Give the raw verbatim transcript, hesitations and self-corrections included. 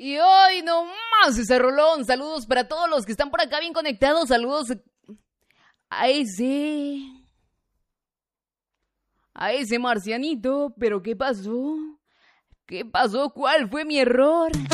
Y hoy no más ese rolón. Saludos para todos los que están por acá bien conectados. Saludos a ese... A ese marcianito. ¿Pero qué pasó? ¿Qué pasó? ¿Cuál fue mi error?